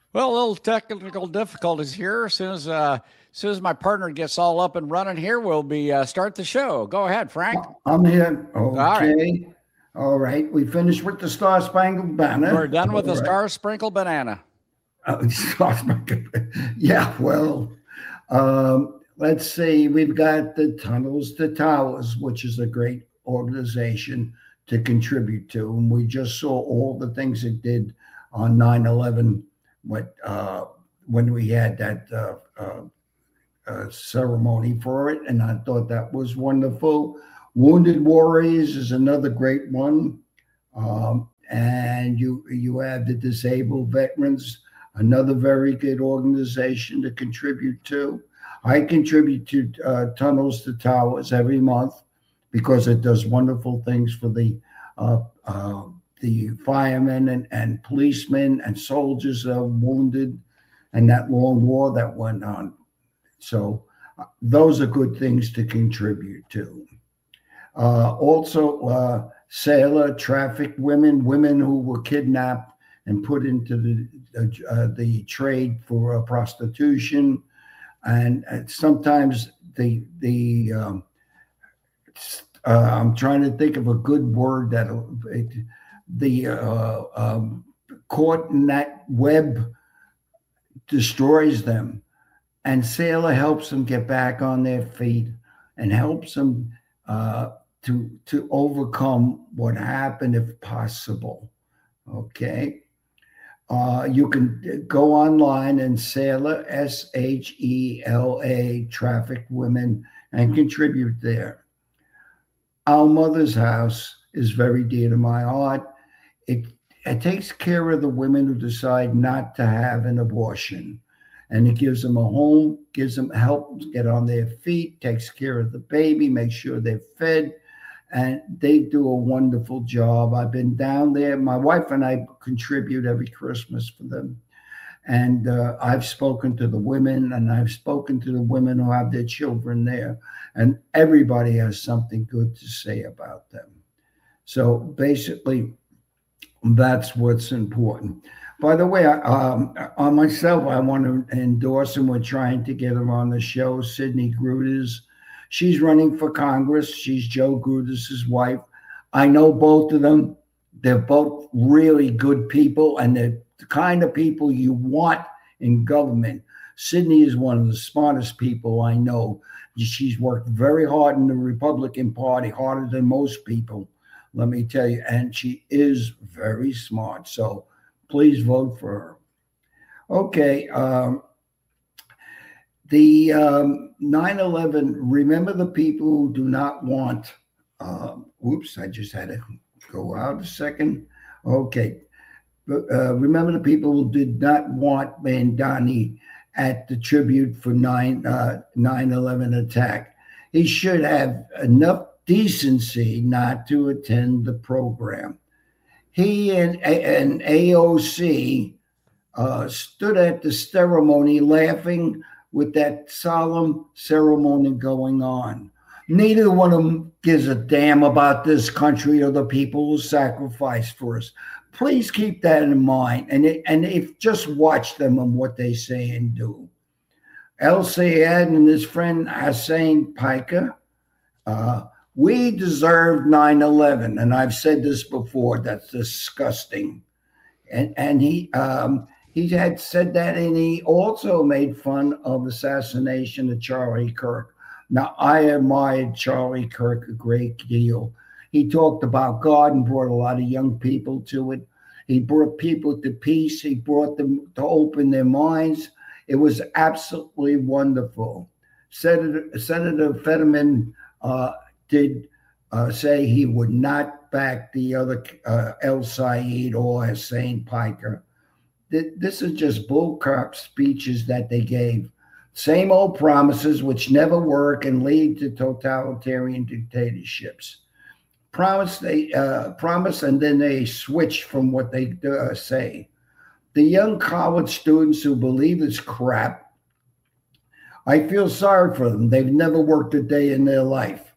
Well, a little technical difficulties here. As soon as my partner gets all up and running here, we'll be start the show. Go ahead, Frank. I'm here. All right, Okay. All right. We finished with the Star Spangled we're Banner. done with All the right. star sprinkled banana. Star Spangled. Yeah. Well, let's see. We've got the Tunnels to Towers, which is a great organization to contribute to, and we just saw all the things it did on 9/11. What when we had that ceremony for it, and I thought that was wonderful. Wounded Warriors is another great one, and you have the Disabled Veterans, another very good organization to contribute to. I contribute to Tunnels to Towers every month because it does wonderful things for the firemen and policemen and soldiers that are wounded and that long war that went on. So those are good things to contribute to. Also, sailor, trafficked women, women who were kidnapped and put into the trade for prostitution, and sometimes I'm trying to think of a good word that the caught in that web destroys them, and Sailor helps them get back on their feet and helps them to overcome what happened if possible. Okay. You can go online and Sailor, Shela, Traffic Women, and contribute there. Our Mother's House is very dear to my heart. It, it takes care of the women who decide not to have an abortion. And it gives them a home, gives them help get on their feet, takes care of the baby, makes sure they're fed, and they do a wonderful job. I've been down there. My wife and I contribute every Christmas for them. And I've spoken to the women, and I've spoken to the women who have their children there, and everybody has something good to say about them. So basically, that's what's important. By the way, on myself, I want to endorse, and we're trying to get her on the show, Sydney Gruders. She's running for Congress. She's Joe Gruders' wife. I know both of them. They're both really good people, and they're the kind of people you want in government. Sydney is one of the smartest people I know. She's worked very hard in the Republican Party, harder than most people, let me tell you. And she is very smart. So please vote for her. Okay. The 9/11, remember the people who do not want, oops, I just had to go out a second. Okay. Remember the people who did not want Bandani at the tribute for 9/11 attack. He should have enough decency not to attend the program. He and AOC stood at the ceremony laughing with that solemn ceremony going on. Neither one of them gives a damn about this country or the people who sacrificed for us. Please keep that in mind, and if just watch them and what they say and do. El Sayed and his friend Hussein Piker, uh, we deserved 9/11, and I've said this before. That's disgusting. And he had said that, and he also made fun of assassination of Charlie Kirk. Now, I admired Charlie Kirk a great deal. He talked about God and brought a lot of young people to it. He brought people to peace. He brought them to open their minds. It was absolutely wonderful. Senator Fetterman did say he would not back the other El Sayed or Hussein Piker. This is just bullcrap speeches that they gave. Same old promises which never work and lead to totalitarian dictatorships. Promise and then they switch from what they say. The young college students who believe it's crap, I feel sorry for them. They've never worked a day in their life.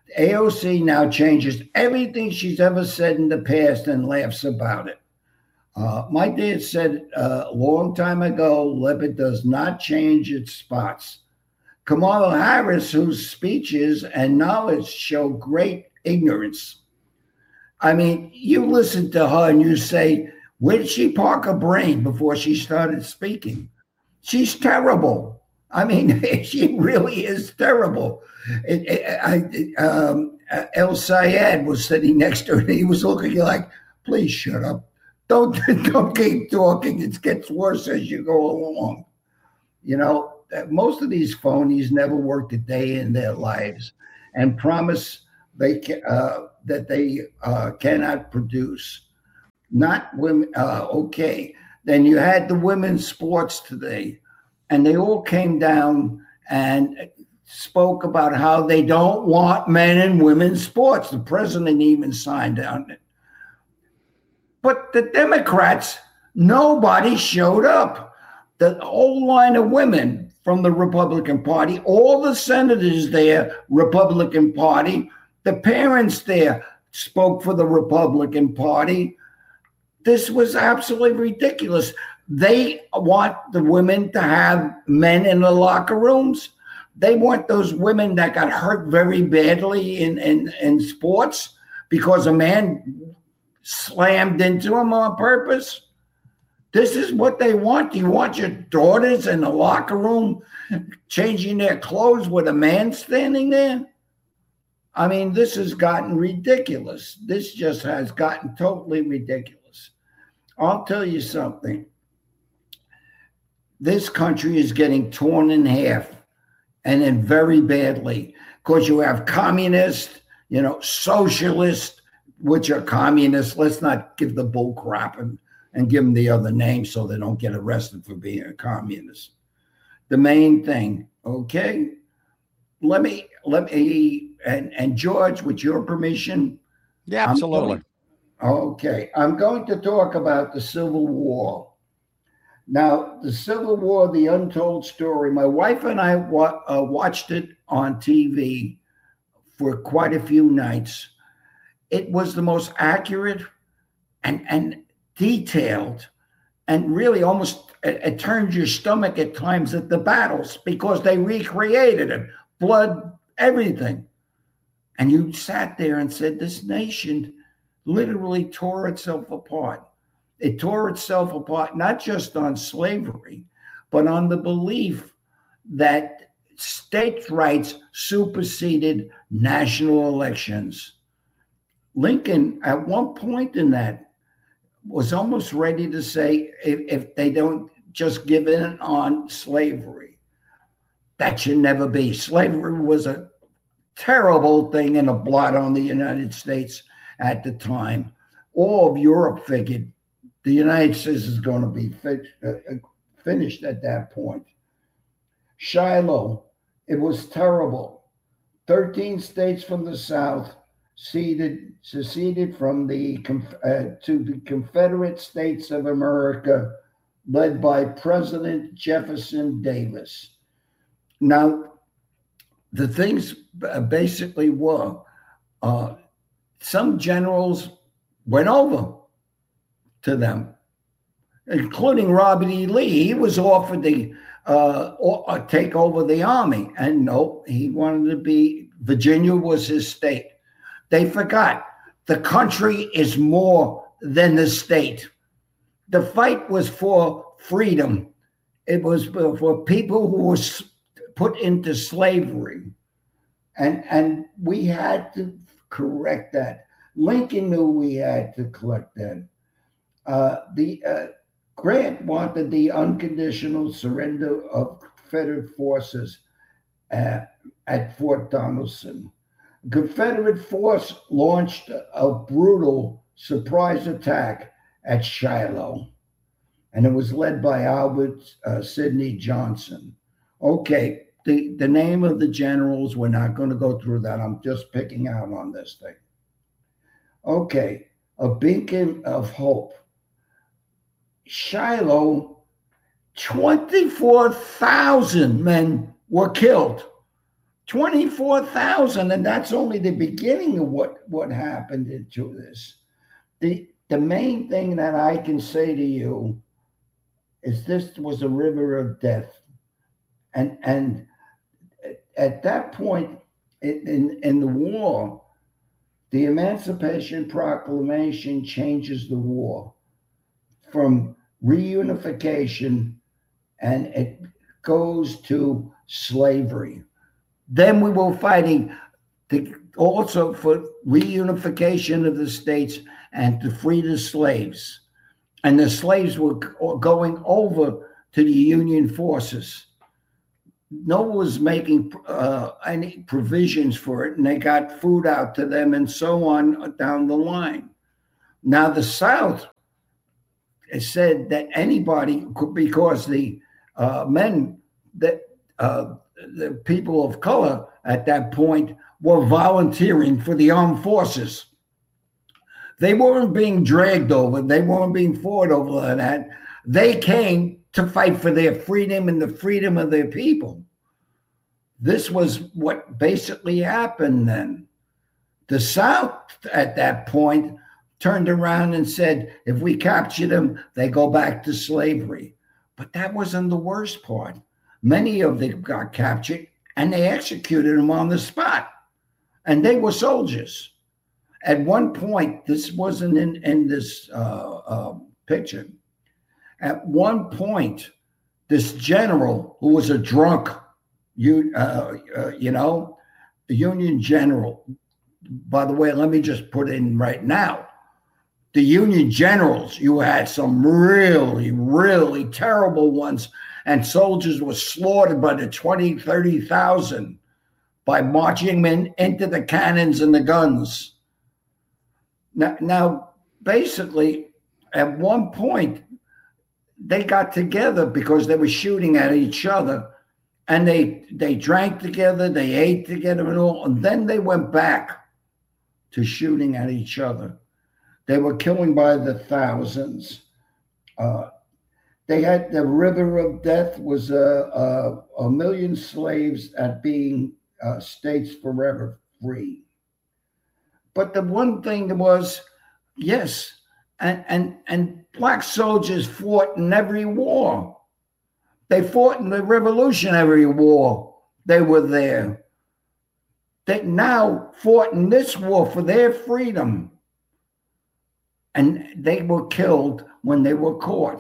AOC now changes everything she's ever said in the past and laughs about it. My dad said a long time ago, leopard does not change its spots. Kamala Harris, whose speeches and knowledge show great ignorance. I mean, you listen to her and you say, where did she park her brain before she started speaking? She's terrible. I mean, she really is terrible. El Sayed was sitting next to her and he was looking like, please shut up. Don't keep talking. It gets worse as you go along. You know, most of these phonies never worked a day in their lives and promise that they cannot produce. Not women. Okay. Then you had the women's sports today, and they all came down and spoke about how they don't want men in women's sports. The president even signed on it. But the Democrats, nobody showed up. The whole line of women from the Republican Party, all the senators there, Republican Party, the parents there spoke for the Republican Party. This was absolutely ridiculous. They want the women to have men in the locker rooms. They want those women that got hurt very badly in sports because a man slammed into them on purpose. This is what they want. You want your daughters in the locker room changing their clothes with a man standing there? I mean, this has gotten ridiculous. This just has gotten totally ridiculous. I'll tell you something. This country is getting torn in half, and then very badly, because you have communists, you know, socialists, which are communists. Let's not give the bull crap and give them the other name so they don't get arrested for being a communist. The main thing, okay? Let me, and George, with your permission. Yeah, absolutely. I'm going to talk about the Civil War. Now, the Civil War, the untold story, my wife and I watched it on TV for quite a few nights. It was the most accurate and detailed, and really almost it turned your stomach at times at the battles because they recreated it, blood, everything. And you sat there and said, this nation literally tore itself apart. It tore itself apart, not just on slavery, but on the belief that states' rights superseded national elections. Lincoln, at one point in that, was almost ready to say, if they don't just give in on slavery, that should never be. Slavery was a terrible thing and a blot on the United States at the time. All of Europe figured the United States is going to be finished at that point. Shiloh, it was terrible. 13 states from the South seceded from to the Confederate States of America, led by President Jefferson Davis. Now, the things basically were some generals went over to them, including Robert E. Lee. He was offered to take over the army, and no, he wanted to be, Virginia was his state. They forgot the country is more than the state. The fight was for freedom. It was for people who were put into slavery. And we had to correct that. Lincoln knew we had to correct that. Grant wanted the unconditional surrender of Confederate forces at Fort Donelson. Confederate force launched a brutal surprise attack at Shiloh, and it was led by Albert Sidney Johnson. Okay, the name of the generals, we're not going to go through that. I'm just picking out on this thing. Okay, a beacon of hope. Shiloh, 24,000 men were killed. 24,000, and that's only the beginning of what happened into this. the main thing that I can say to you is this was a river of death. And at that point in the war, the Emancipation Proclamation changes the war from reunification, and it goes to slavery. Then we were fighting also for reunification of the states and to free the slaves. And the slaves were going over to the Union forces. No one was making any provisions for it, and they got food out to them and so on down the line. Now, the South said that anybody could, because the men, that the people of color at that point were volunteering for the armed forces. They weren't being dragged over. They weren't being fought over that. They came to fight for their freedom and the freedom of their people. This was what basically happened then. The South at that point turned around and said, if we capture them, they go back to slavery. But that wasn't the worst part. Many of them got captured and they executed them on the spot. And they were soldiers. At one point, this wasn't in this picture. At one point, this general who was a drunk, the Union general. By the way, let me just put in right now. The Union generals, you had some really, really terrible ones, and soldiers were slaughtered by the 20, 30,000 by marching men into the cannons and the guns. Now, basically, at one point, they got together because they were shooting at each other, and they drank together, they ate together and all, and then they went back to shooting at each other. They were killing by the thousands. They had the river of death was a million slaves at being states forever free. But the one thing was, yes, and black soldiers fought in every war. They fought in the Revolutionary War. They were there. They now fought in this war for their freedom. And they were killed when they were caught.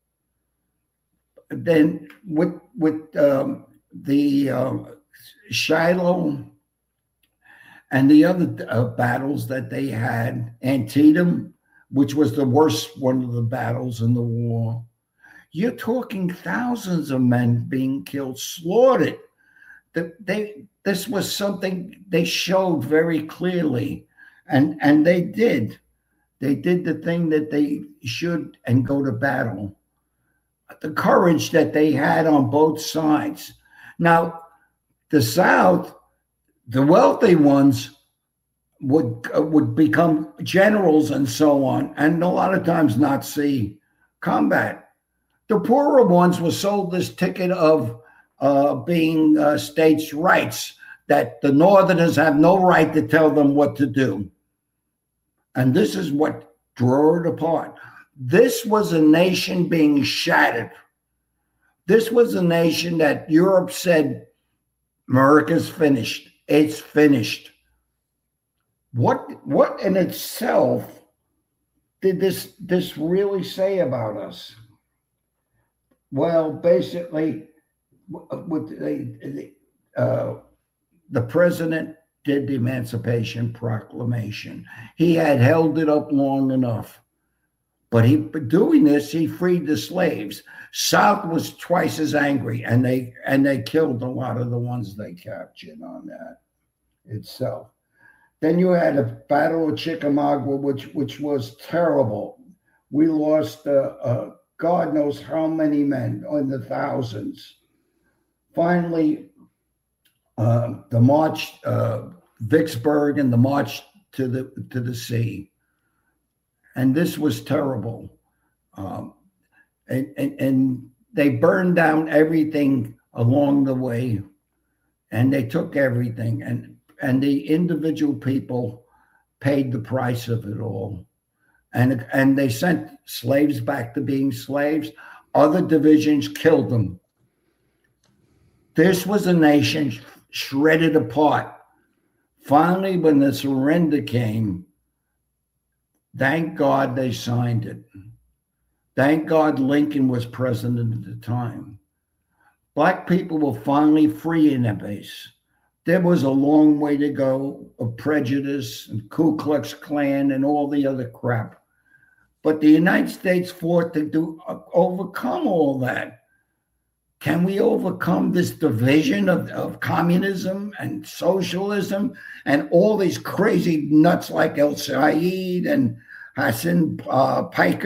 Then with the Shiloh and the other battles that they had, Antietam, which was the worst one of the battles in the war, you're talking thousands of men being killed, slaughtered. This was something they showed very clearly, and they did. They did the thing that they should and go to battle. The courage that they had on both sides. Now, the South, the wealthy ones would become generals and so on, and a lot of times not see combat. The poorer ones were sold this ticket of being states' rights, that the Northerners have no right to tell them what to do. And this is what drew it apart. This was a nation being shattered. This was a nation that Europe said, America's finished. It's finished. What in itself did this really say about us? Well, basically, the president did the Emancipation Proclamation. He had held it up long enough. But doing this, he freed the slaves. South was twice as angry, and they killed a lot of the ones they captured on that itself. Then you had the Battle of Chickamauga, which was terrible. We lost God knows how many men, in the thousands. Finally, the march, Vicksburg, and the march to the sea. And this was terrible. And they burned down everything along the way, and they took everything. And the individual people paid the price of it all. and they sent slaves back to being slaves. Other divisions killed them. This was a nation shredded apart. Finally, when the surrender came, thank God they signed it. Thank God Lincoln was president at the time. Black people were finally free in their base. There was a long way to go of prejudice and Ku Klux Klan and all the other crap. But the United States fought to overcome all that. Can we overcome this division of communism and socialism and all these crazy nuts like El Sayed and Hassan Piker?